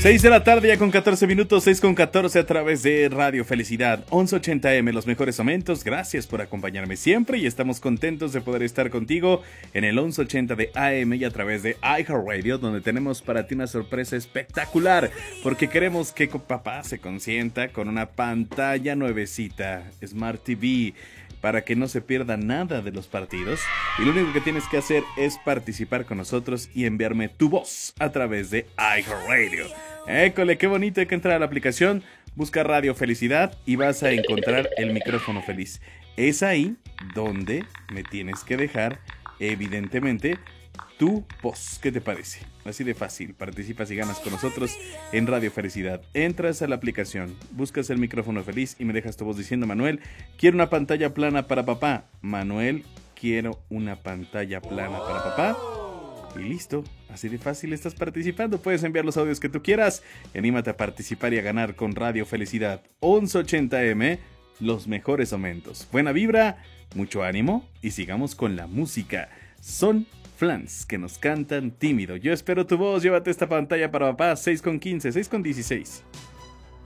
6 de la tarde ya con 14 minutos, 6 con 14 a través de Radio Felicidad, 1180M, los mejores momentos. Gracias por acompañarme siempre y estamos contentos de poder estar contigo en el 1180 de AM y a través de iHeartRadio, donde tenemos para ti una sorpresa espectacular, porque queremos que papá se consienta con una pantalla nuevecita, Smart TV, para que no se pierda nada de los partidos. Y lo único que tienes que hacer es participar con nosotros y enviarme tu voz a través de iHeartRadio. École, qué bonito, hay que entrar a la aplicación, busca Radio Felicidad y vas a encontrar el micrófono feliz. Es ahí donde me tienes que dejar, evidentemente, tu voz. ¿Qué te parece? Así de fácil, participas y ganas con nosotros en Radio Felicidad. Entras a la aplicación, buscas el micrófono feliz y me dejas tu voz diciendo: Manuel, quiero una pantalla plana para papá. Manuel, quiero una pantalla plana para papá. Y listo, así de fácil estás participando. Puedes enviar los audios que tú quieras. Anímate a participar y a ganar con Radio Felicidad 1180M, los mejores momentos. Buena vibra, mucho ánimo y sigamos con la música. Son Flans que nos cantan Tímido. Yo espero tu voz, llévate esta pantalla para papá. 6 con 15, 6 con 16.